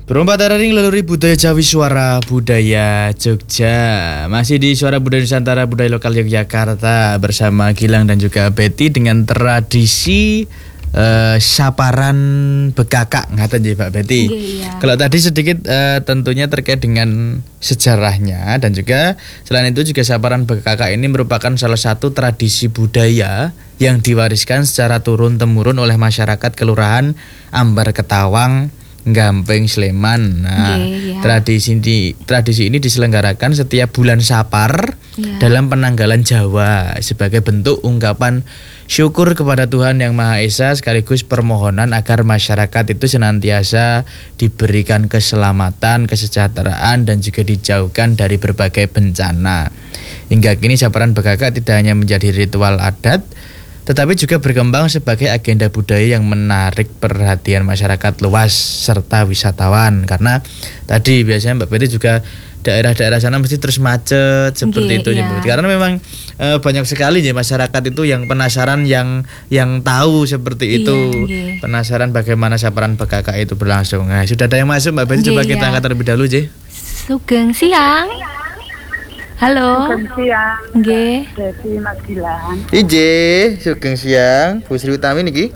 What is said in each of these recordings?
Perompak Tararing Laluri Budaya Jawi Suara Budaya Jogja. Masih di Suara Budaya Nusantara Budaya Lokal Yogyakarta bersama Gilang dan juga Betty dengan tradisi saparan bekakak ngaten nggih Pak Betty. Iya. Kalau tadi sedikit tentunya terkait dengan sejarahnya dan juga selain itu juga saparan bekakak ini merupakan salah satu tradisi budaya yang diwariskan secara turun temurun oleh masyarakat Kelurahan Ambar Ketawang, Gampeng, Sleman. Nah, iya. tradisi ini diselenggarakan setiap bulan Sapar dalam penanggalan Jawa sebagai bentuk ungkapan syukur kepada Tuhan Yang Maha Esa sekaligus permohonan agar masyarakat itu senantiasa diberikan keselamatan, kesejahteraan dan juga dijauhkan dari berbagai bencana. Hingga kini saparan bekakak tidak hanya menjadi ritual adat tetapi juga berkembang sebagai agenda budaya yang menarik perhatian masyarakat luas serta wisatawan. Karena tadi biasanya Mbak Betty juga daerah-daerah sana mesti terus macet seperti itu. Iya. Karena memang banyak sekali ya masyarakat itu yang penasaran, yang tahu seperti itu. Penasaran bagaimana saparan bekakak itu berlangsung. Nah, sudah ada yang masuk Mbak Betty, coba kita angkat terlebih dahulu, J. Sugeng siang. Halo. Sugeng siang. Nggih. Dadi Mas Gilang. Ije, sugeng siang, Bu Sri Utami niki.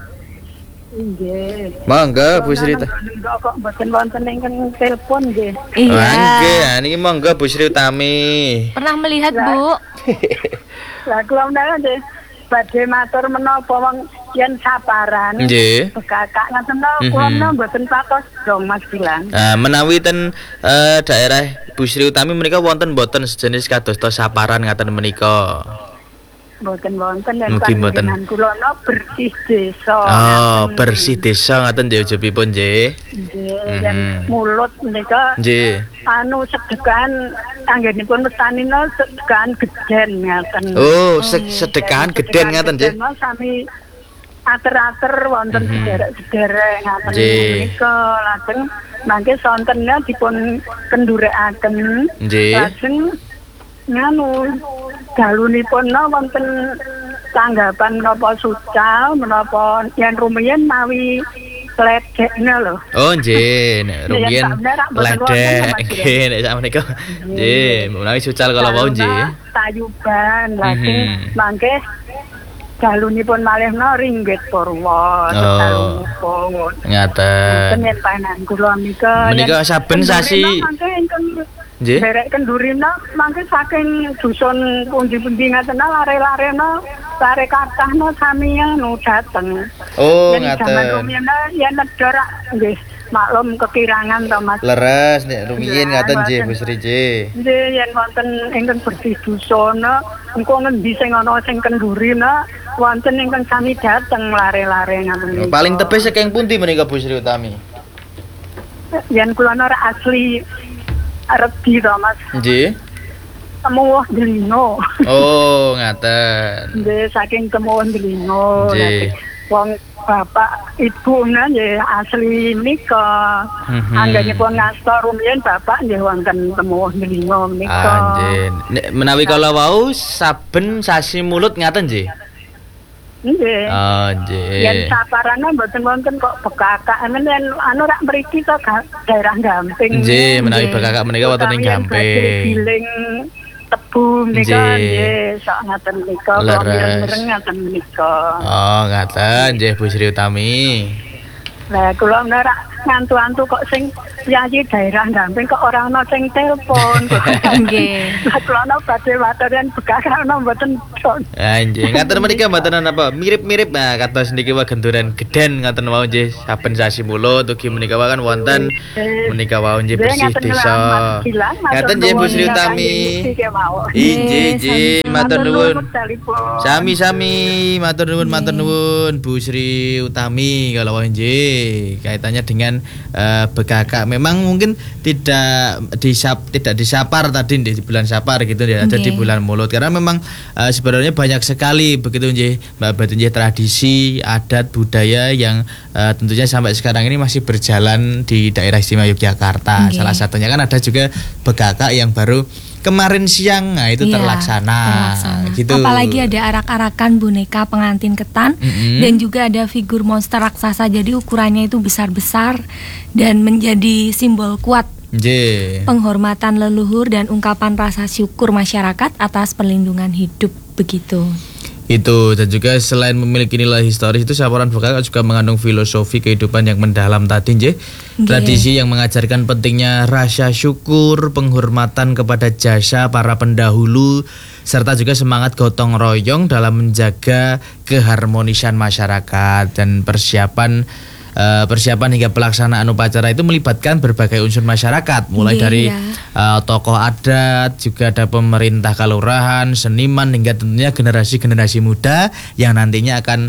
Nggih. Monggo Bu Sri. Kok mboten wonten ingkang telepon nggih. Iya. Nggih, niki monggo Bu Sri Utami. Pernah melihat, Bu? Lah kula menawa nggih badhe matur menapa wong yen saparan. Nggih. Bekakak ngaten kula menawa mboten patos dong Mas Gilang. Menawi ten daerah Bu Sri Utami menika wonten boten sejenis kadosta saparan ngaten menika? Mboten wonten yen Mugi mboten. panjenengan kula bersih desa. Oh, bersih desa ngaten nggih ujubipun nggih. Nggih, yen mulut menika Nggih. anu sedekan anggenipun mestanina sedekan geden ngaten. Oh, sedekahan geden ngaten nggih. Sami ater-ater wonten sederek-sederek ngaten menika lajeng mangke sontennya dipun kendurekaken. Nggih. Lajeng nganu dalunipun wonten tanggapan menapa sucal menapa yen rumiyin mawi ledekne lho. Oh nggih, nek rumiyin ledek nggih nek sakmenika. Nggih, menawi sucal kala wau nggih. Tayuban lajeng mangke dalunipun malihna ringgit purwa dalunipun. Ngaten. Yen panan kula menika saben sasi nggih. Derek kendurina mangke saking dusun pundi-pundi ngaten lare-larena lare kathahna sami anu dateng. Oh, ngaten. Yen nedor nggih maklum kekirangan to Mas. Leres nek rumiyin ngaten nggih Bu Sri nggih. Nggih yen wonten ingkang bersih dusun engko ngendi sing ana sing kendurina wonten ingkang sami dateng lare-lare ngaten. Paling tebih saking pundi menika Bu Sri Utami? Yen kula ora asli Redi to Mas. Nggih. Temuwuh Delino. Oh, ngaten. Nggih, saking Temuwuh Delino. Nggih. Wong bapak ibune nggih asli nika. Anggenipun ngasta rumiyin bapak nggih wonten Temuwuh Delino menika. Nggih. Nek menawi kala wau saben sasi mulut ngaten nggih. Nggih. Oh, nggih. Yen saparane mboten wonten kok bekakak. Yen anu rak mriki to daerah Gampeng. Nggih, menawi bekakak menika wonten ing Gampeng. Giling tebu menika nggih sok ngaten menika mireng ngaten menika. Oh, ngaten nggih Bu Sri Utami. Lah kula ora ngantu-antu kok sing yayi daerah Gampeng kok ora ana sing telepon kok. Nggih. Lah kula badhe wataran bekakak ana mboten ton. Nggih, ngaten menika mboten apa mirip-mirip kados niki wae genduran geden ngaten wau nggih saben sasi mulut ugi menika wae kan wonten menika wau nggih bersih desa. Ngaten nggih Bu Sri Utami. Nggih, matur nuwun. Sami-sami matur nuwun Bu Sri Utami kalau wau nggih kaitannya dengan bekakak. Memang mungkin tidak disapar tadi di bulan Sapar gitu ya, ada di bulan mulut karena memang sebenarnya banyak sekali begitu nggih Mbak Betty nggih tradisi adat budaya yang tentunya sampai sekarang ini masih berjalan di daerah istimewa Yogyakarta. Salah satunya kan ada juga bekakak yang baru kemarin siang itu terlaksana. Gitu. Apalagi ada arak-arakan boneka pengantin ketan dan juga ada figur monster raksasa, jadi ukurannya itu besar-besar dan menjadi simbol kuat penghormatan leluhur dan ungkapan rasa syukur masyarakat atas perlindungan hidup begitu. Itu, dan juga selain memiliki nilai historis itu saparan bekakak juga mengandung filosofi kehidupan yang mendalam tadi nggih. Tradisi yang mengajarkan pentingnya rasa syukur, penghormatan kepada jasa para pendahulu serta juga semangat gotong royong dalam menjaga keharmonisan masyarakat. Dan persiapan hingga pelaksanaan upacara itu melibatkan berbagai unsur masyarakat, mulai dari tokoh adat, juga ada pemerintah kelurahan, seniman, hingga tentunya generasi-generasi muda yang nantinya akan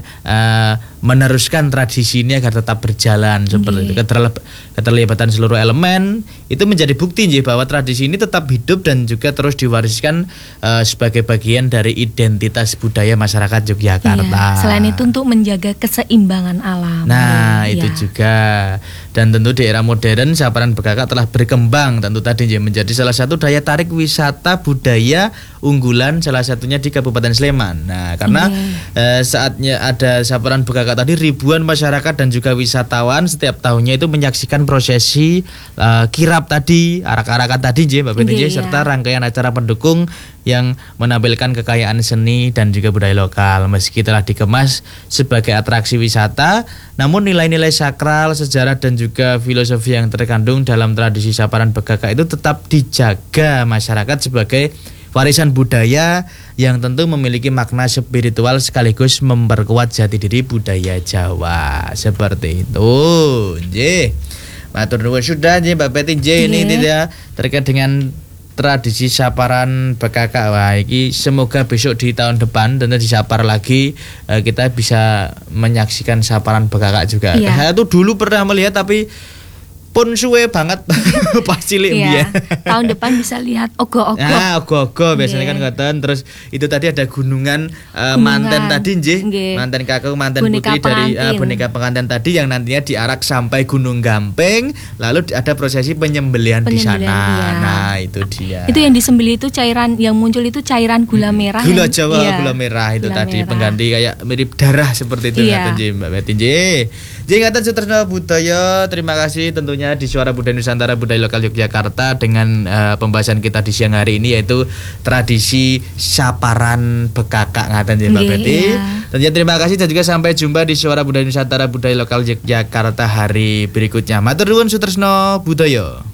meneruskan tradisi ini agar tetap berjalan seperti itu. Keterlibatan seluruh elemen itu menjadi bukti bahwa tradisi ini tetap hidup dan juga terus diwariskan sebagai bagian dari identitas budaya masyarakat Yogyakarta. Selain itu untuk menjaga keseimbangan alam. Nah, itu juga. Dan tentu di era modern saparan bekakak telah berkembang tentu tadi menjadi salah satu daya tarik wisata budaya unggulan, salah satunya di Kabupaten Sleman. Nah, karena saatnya ada saparan bekakak tadi, ribuan masyarakat dan juga wisatawan setiap tahunnya itu menyaksikan prosesi kirap tadi, arak-arakan tadi Mbak Betty, serta rangkaian acara pendukung yang menampilkan kekayaan seni dan juga budaya lokal. Meski telah dikemas sebagai atraksi wisata, namun nilai-nilai sakral, sejarah dan juga filosofi yang terkandung dalam tradisi saparan bekakak itu tetap dijaga masyarakat sebagai warisan budaya yang tentu memiliki makna spiritual sekaligus memperkuat jati diri budaya Jawa. Seperti itu. Nggih. Matur nuwun sudah Mbak Betty ini tidak terkait dengan tradisi saparan bekakak. Wah, iki semoga besok di tahun depan tentu disapar lagi kita bisa menyaksikan saparan bekakak juga. Saya tuh dulu pernah melihat tapi pun suwe banget pas cilik ya. Tahun depan bisa lihat ogo-ogo. Ogo-ogo biasanya kan ngoten. Terus itu tadi ada gunungan manten tadi manten kakek, manten boneka putri pengantin. Dari boneka pengantin tadi yang nantinya diarak sampai Gunung Gamping, lalu ada prosesi penyembelihan di sana. Nah, itu dia. Itu yang disembelih itu cairan yang muncul itu cairan gula merah. Gula Jawa, gula merah itu gula tadi merah. Pengganti kayak mirip darah seperti itu Mbak Betty. Ngaten Sutresno Budaya, terima kasih tentunya di Suara Budaya Nusantara Budaya Lokal Yogyakarta dengan pembahasan kita di siang hari ini yaitu tradisi saparan bekakak ngaten Mbak Betty. Tentunya terima kasih dan juga sampai jumpa di Suara Budaya Nusantara Budaya Lokal Yogyakarta hari berikutnya. Matur nuwun Sutresno Budaya.